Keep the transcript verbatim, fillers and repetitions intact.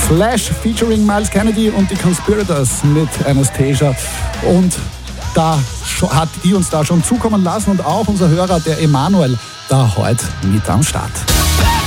Slash featuring Miles Kennedy und die Conspirators mit Anastasia. Und da hat die uns da schon zukommen lassen und auch unser Hörer, der Emanuel, da heute mit am Start.